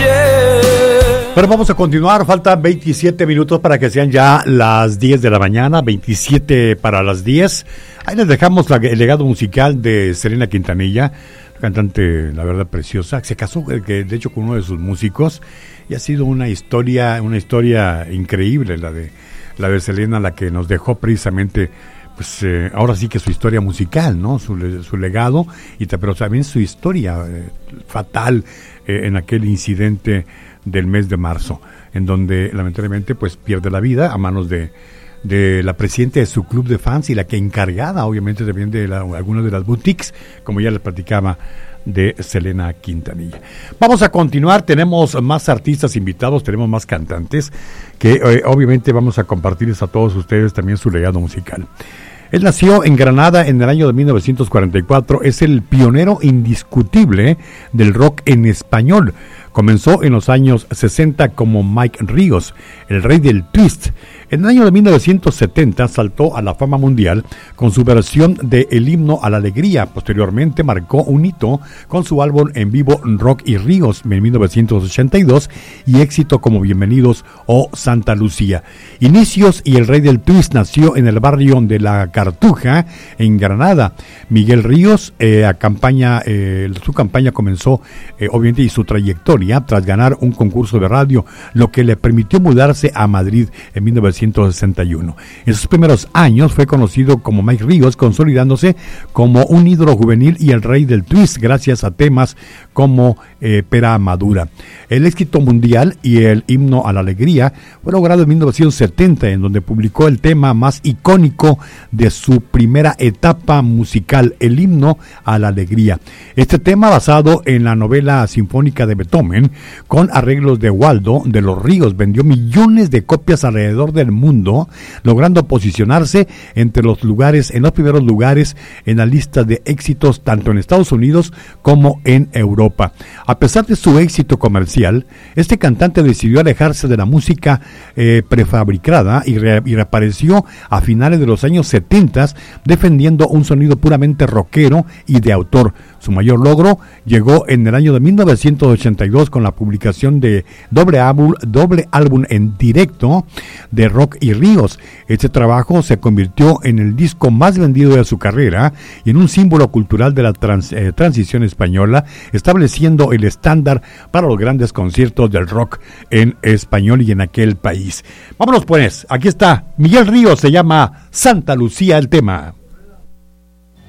Pero vamos a continuar, faltan 27 minutos para que sean ya las 10 de la mañana, 27 para las 10. Ahí les dejamos el legado musical de Selena Quintanilla, cantante, la verdad, preciosa. Se casó, de hecho, con uno de sus músicos, y ha sido una historia increíble la de Selena, la que nos dejó precisamente, pues ahora sí que su historia musical, ¿no? Su legado, pero también su historia fatal en aquel incidente del mes de marzo, en donde lamentablemente pues pierde la vida a manos de la presidenta de su club de fans y la que encargada obviamente también de algunas de las boutiques, como ya les platicaba, de Selena Quintanilla. Vamos a continuar, tenemos más artistas invitados, tenemos más cantantes que obviamente vamos a compartirles a todos ustedes también su legado musical. Él nació en Granada en el año de 1944, es el pionero indiscutible del rock en español. Comenzó en los años 60 como Mike Ríos, el rey del twist. En el año de 1970 saltó a la fama mundial con su versión de El himno a la alegría. Posteriormente marcó un hito con su álbum en vivo Rock y Ríos en 1982 y éxito como Bienvenidos o Santa Lucía. Inicios y el rey del twist nació en el barrio de La Cartuja, en Granada. Miguel Ríos, su campaña comenzó obviamente y su trayectoria tras ganar un concurso de radio, lo que le permitió mudarse a Madrid en 1961. En sus primeros años fue conocido como Mike Ríos, consolidándose como un ídolo juvenil y el rey del twist gracias a temas como Pera Madura. El éxito mundial y el himno a la alegría fue logrado en 1970, en donde publicó el tema más icónico de su primera etapa musical, el himno a la alegría. Este tema, basado en la novela sinfónica de Beethoven, con arreglos de Waldo de los Ríos, vendió millones de copias alrededor del mundo, logrando posicionarse en los primeros lugares en la lista de éxitos tanto en Estados Unidos como en Europa. A pesar de su éxito comercial, este cantante decidió alejarse de la música prefabricada y reapareció a finales de los años 70 defendiendo un sonido puramente rockero y de autor. Su mayor logro llegó en el año de 1982 con la publicación de doble álbum en directo de Rock y Ríos. Este trabajo se convirtió en el disco más vendido de su carrera y en un símbolo cultural de la transición española, estableciendo el estándar para los grandes conciertos del rock en español y en aquel país. Vámonos pues, aquí está Miguel Ríos, se llama Santa Lucía el tema.